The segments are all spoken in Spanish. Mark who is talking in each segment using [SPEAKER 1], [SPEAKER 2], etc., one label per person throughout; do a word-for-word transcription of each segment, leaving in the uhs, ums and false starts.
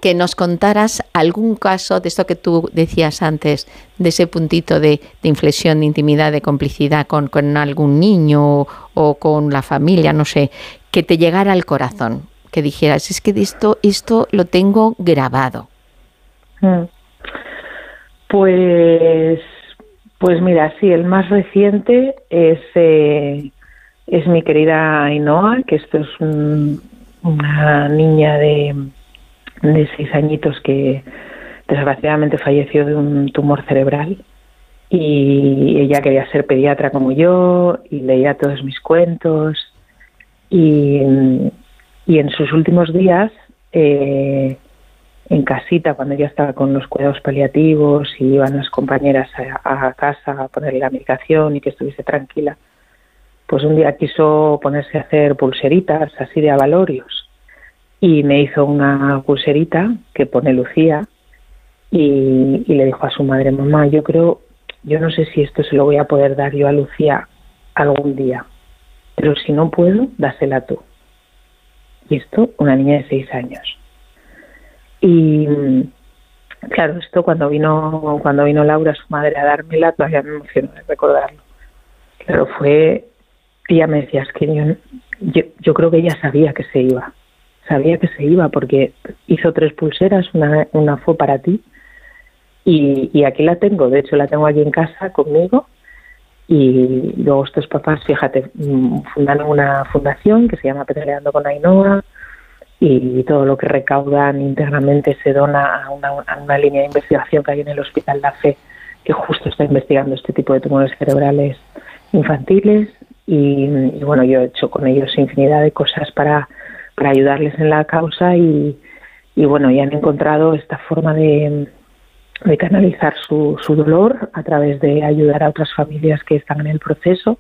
[SPEAKER 1] que nos contaras algún caso de esto que tú decías antes, de ese puntito de, de inflexión, de intimidad, de complicidad con, con algún niño o, o con la familia, no sé, que te llegara al corazón, que dijeras, es que de esto, esto lo tengo grabado.
[SPEAKER 2] Mm. Pues, pues mira, sí, el más reciente es, eh, es mi querida Ainhoa, que esto es un, una niña de, de seis añitos que desgraciadamente falleció de un tumor cerebral, y ella quería ser pediatra como yo y leía todos mis cuentos, y, y en sus últimos días, eh, en casita, cuando ella estaba con los cuidados paliativos y iban las compañeras a, a casa a ponerle la medicación y que estuviese tranquila, pues un día quiso ponerse a hacer pulseritas así de abalorios, y me hizo una pulserita que pone Lucía, y, y le dijo a su madre, mamá, yo creo, yo no sé si esto se lo voy a poder dar yo a Lucía algún día, pero si no puedo, dásela tú. Y esto, una niña de seis años. Y claro, esto cuando vino cuando vino Laura, su madre, a dármela, todavía me emociono de recordarlo. Claro, fue, ella me decía, es que yo, yo, yo creo que ella sabía que se iba, sabía que se iba porque hizo tres pulseras, una, una fue para ti, y, y aquí la tengo, de hecho la tengo aquí en casa conmigo, y luego estos papás, fíjate, fundaron una fundación que se llama Pedaleando con Ainhoa, y todo lo que recaudan íntegramente se dona a una, a una línea de investigación que hay en el Hospital La Fe, que justo está investigando este tipo de tumores cerebrales infantiles, y, y bueno, yo he hecho con ellos infinidad de cosas para, para ayudarles en la causa, y, y bueno, ya han encontrado esta forma de, de canalizar su, su dolor a través de ayudar a otras familias que están en el proceso,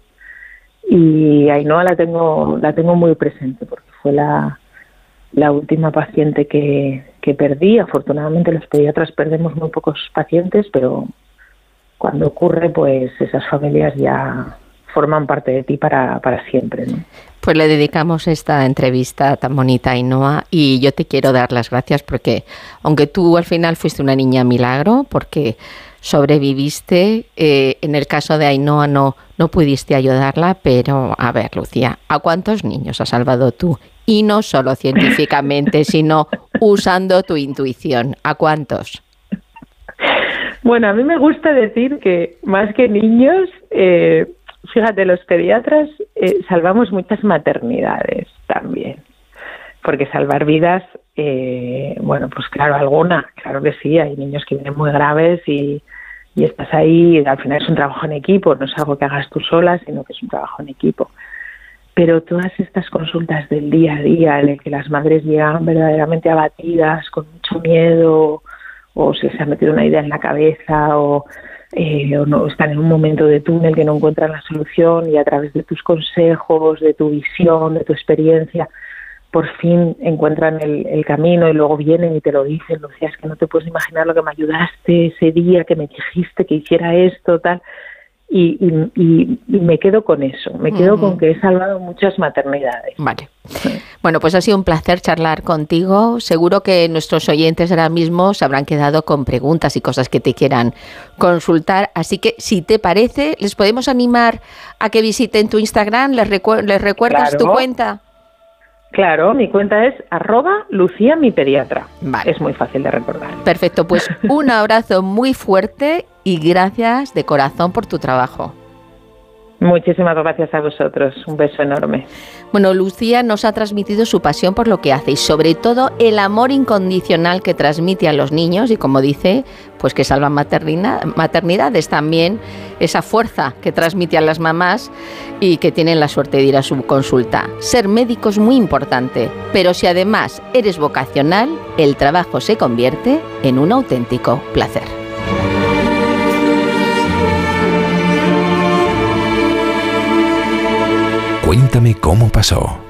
[SPEAKER 2] y Ainhoa la tengo, la tengo muy presente porque fue la la última paciente que, que perdí. Afortunadamente los pediatras perdemos muy pocos pacientes, pero cuando ocurre, pues esas familias ya forman parte de ti para, para siempre, ¿no?
[SPEAKER 1] Pues le dedicamos esta entrevista tan bonita a Ainhoa, y yo te quiero dar las gracias porque, aunque tú al final fuiste una niña milagro, porque sobreviviste, eh, en el caso de Ainhoa no, no pudiste ayudarla, pero a ver, Lucía, ¿a cuántos niños has salvado tú? Y no solo científicamente, sino usando tu intuición. ¿A cuántos?
[SPEAKER 2] Bueno, a mí me gusta decir que más que niños, eh, fíjate, los pediatras eh, salvamos muchas maternidades también. Porque salvar vidas, eh, bueno, pues claro, alguna, claro que sí, hay niños que vienen muy graves y, y estás ahí, y al final es un trabajo en equipo, no es algo que hagas tú sola, sino que es un trabajo en equipo. Pero todas estas consultas del día a día en el que las madres llegan verdaderamente abatidas, con mucho miedo, o se les ha metido una idea en la cabeza, o, eh, o no están en un momento de túnel que no encuentran la solución, y a través de tus consejos, de tu visión, de tu experiencia, por fin encuentran el, el camino, y luego vienen y te lo dicen, Lucía, es que no te puedes imaginar lo que me ayudaste ese día, que me dijiste que hiciera esto, tal. Y, y, y, y me quedo con eso, me quedo uh-huh. con que he salvado muchas maternidades.
[SPEAKER 1] Vale. Bueno, pues ha sido un placer charlar contigo. Seguro que nuestros oyentes ahora mismo se habrán quedado con preguntas y cosas que te quieran consultar. Así que, si te parece, les podemos animar a que visiten tu Instagram. ¿Les, recu- les recuerdas
[SPEAKER 2] claro.
[SPEAKER 1] tu cuenta?
[SPEAKER 2] Claro, mi cuenta es arroba Lucía mi pediatra.
[SPEAKER 1] Vale.
[SPEAKER 2] Es muy fácil de recordar.
[SPEAKER 1] Perfecto, pues un abrazo muy fuerte y gracias de corazón por tu trabajo.
[SPEAKER 2] Muchísimas gracias a vosotros, un beso enorme.
[SPEAKER 1] Bueno, Lucía nos ha transmitido su pasión por lo que hace y sobre todo el amor incondicional que transmite a los niños y, como dice, pues que salvan maternidades, también esa fuerza que transmite a las mamás y que tienen la suerte de ir a su consulta. Ser médico es muy importante, pero si además eres vocacional, el trabajo se convierte en un auténtico placer.
[SPEAKER 3] Cuéntame cómo pasó.